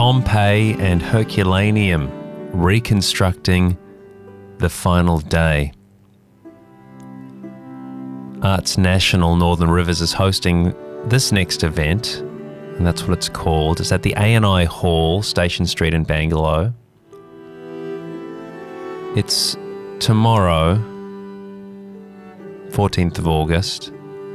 Pompeii and Herculaneum, reconstructing the final day. Arts National Northern Rivers is hosting this next event, and that's what it's called. It's at the A&I Hall, Station Street in Bangalore. It's tomorrow, 14th of August.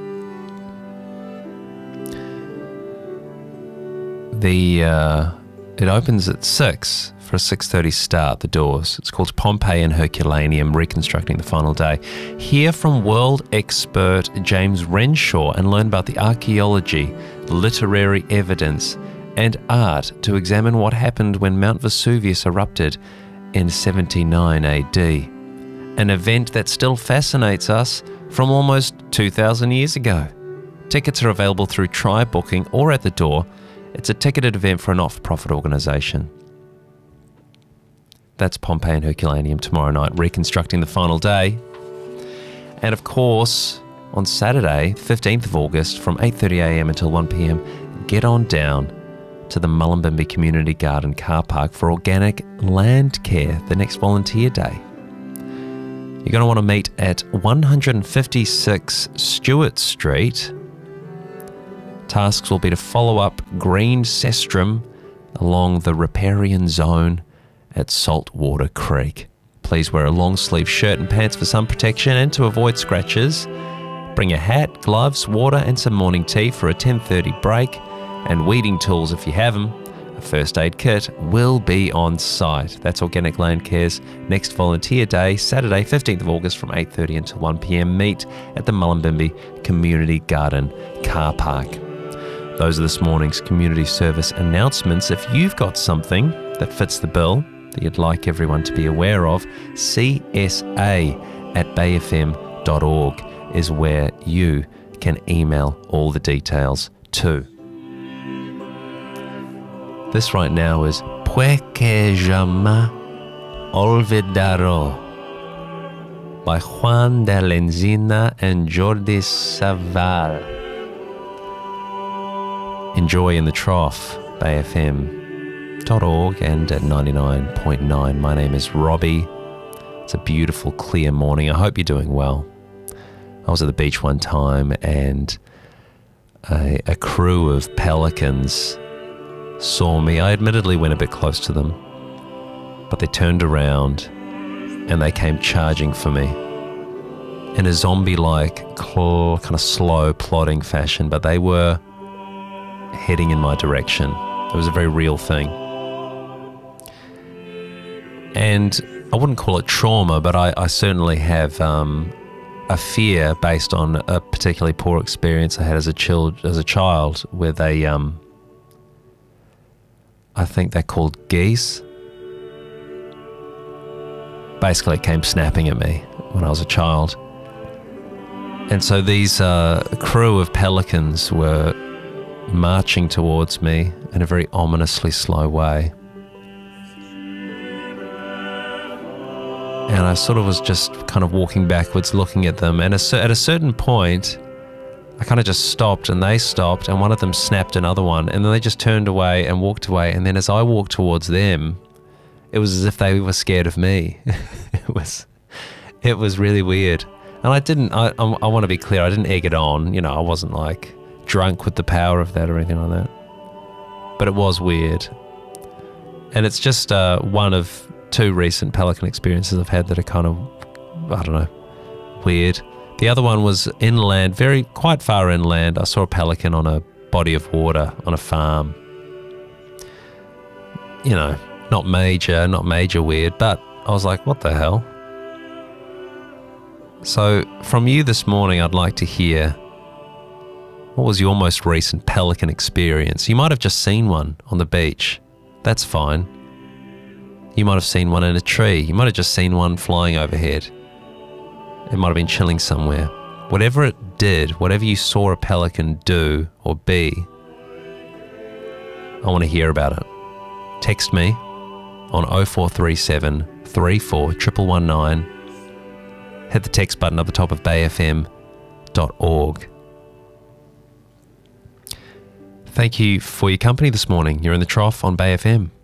It opens at 6 for a 6:30 start, the doors. It's called Pompeii and Herculaneum, Reconstructing the Final Day. Hear from world expert James Renshaw and learn about the archaeology, literary evidence, and art to examine what happened when Mount Vesuvius erupted in 79 AD. An event that still fascinates us from almost 2,000 years ago. Tickets are available through Try Booking or at the door. It's a ticketed event for a not-for-profit organisation. That's Pompeii and Herculaneum tomorrow night, reconstructing the final day. And of course, on Saturday, 15th of August, from 8:30 a.m. until 1 p.m, get on down to the Mullumbimby Community Garden car park for Organic Land Care, the next volunteer day. You're going to want to meet at 156 Stewart Street. Tasks will be to follow up green cestrum along the riparian zone at Saltwater Creek. Please wear a long sleeve shirt and pants for sun protection and to avoid scratches. Bring a hat, gloves, water and some morning tea for a 10:30 break, and weeding tools if you have them. A first aid kit will be on site. That's Organic Land Care's next volunteer day, Saturday 15th of August from 8:30 until 1 p.m. Meet at the Mullumbimby Community Garden car park. Those are this morning's community service announcements. If you've got something that fits the bill that you'd like everyone to be aware of, csa@bayfm.org is where you can email all the details to. This right now is Pues que jamais olvidaré by Juan de la Encina and Jordi Savall. Enjoy in the trough, bayfm.org and at 99.9. My name is Robbie. It's a beautiful, clear morning. I hope you're doing well. I was at the beach one time and a crew of pelicans saw me. I admittedly went a bit close to them, but they turned around and they came charging for me in a zombie-like, kind of slow, plodding fashion, but they were heading in my direction. It was a very real thing. And I wouldn't call it trauma, but I certainly have a fear based on a particularly poor experience I had as a child where they, I think they're called geese. Basically it came snapping at me when I was a child. And so these crew of pelicans were marching towards me in a very ominously slow way. And I sort of was just kind of walking backwards looking at them, and at a certain point I kind of just stopped and they stopped, and one of them snapped another one, and then they just turned away and walked away, and then as I walked towards them it was as if they were scared of me. It was really weird. And I want to be clear, I didn't egg it on, you know, I wasn't like drunk with the power of that or anything like that. But it was weird. And it's just one of two recent pelican experiences I've had that are kind of, I don't know, weird. The other one was inland, quite far inland. I saw a pelican on a body of water on a farm. You know, not major weird, but I was like, what the hell? So from you this morning, I'd like to hear, what was your most recent pelican experience? You might have just seen one on the beach. That's fine. You might have seen one in a tree. You might have just seen one flying overhead. It might have been chilling somewhere. Whatever it did, whatever you saw a pelican do or be, I want to hear about it. Text me on 0437 34 119. Hit the text button at the top of bayfm.org. Thank you for your company this morning. You're in the Trough on Bay FM.